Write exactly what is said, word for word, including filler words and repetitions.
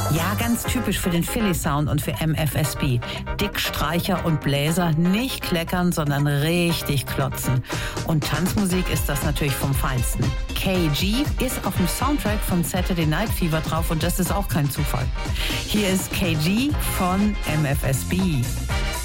Ja, ganz typisch für den Philly-Sound und für M F S B. Dick, Streicher und Bläser, nicht kleckern, sondern richtig klotzen. Und Tanzmusik ist das natürlich vom Feinsten. K G ist auf dem Soundtrack von Saturday Night Fever drauf und das ist auch kein Zufall. Hier ist K G von M F S B.